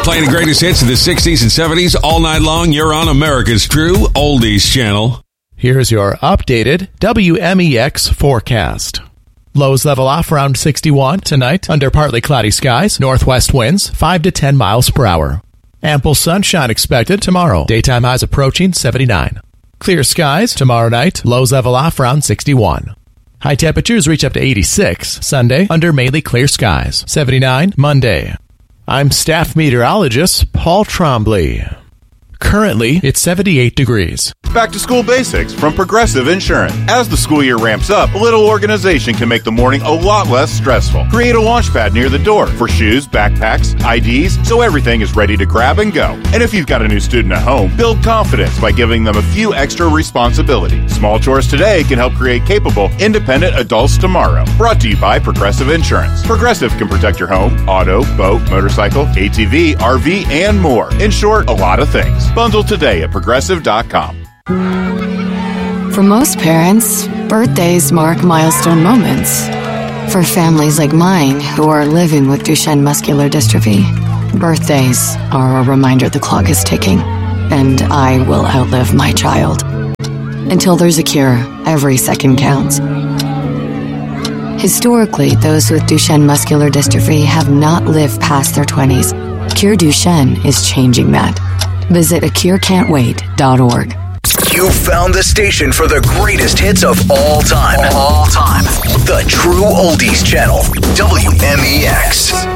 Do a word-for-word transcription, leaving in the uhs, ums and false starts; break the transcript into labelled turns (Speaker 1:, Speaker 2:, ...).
Speaker 1: Playing the greatest hits of the sixties and seventies all night long. You're on America's True Oldies channel.
Speaker 2: Here's your updated W M E X forecast. Lows level off around sixty-one tonight under partly cloudy skies. Northwest winds five to ten miles per hour. Ample sunshine expected tomorrow. Daytime highs approaching seventy-nine. Clear skies tomorrow night. Lows level off around sixty-one. High temperatures reach up to eighty-six Sunday under mainly clear skies. seventy-nine Monday. I'm staff meteorologist Paul Trombley. Currently, it's seventy-eight degrees.
Speaker 3: Back to school basics from Progressive Insurance. As the school year ramps up, a little organization can make the morning a lot less stressful. Create a launch pad near the door for shoes, backpacks, I Ds, so everything is ready to grab and go. And if you've got a new student at home, build confidence by giving them a few extra responsibilities. Small chores today can help create capable, independent adults tomorrow. Brought to you by Progressive Insurance. Progressive can protect your home, auto, boat, motorcycle, A T V, R V, and more. In short, a lot of things. Bundle today at progressive dot com.
Speaker 4: For most parents, birthdays mark milestone moments. For families like mine who are living with Duchenne muscular dystrophy, birthdays are a reminder the clock is ticking, and I will outlive my child. Until there's a cure, every second counts. Historically, those with Duchenne muscular dystrophy have not lived past their twenties. Cure Duchenne is changing that. Visit a cure can't wait dot org.
Speaker 5: You found the station for the greatest hits of all time. All time. The True Oldies Channel. W M E X.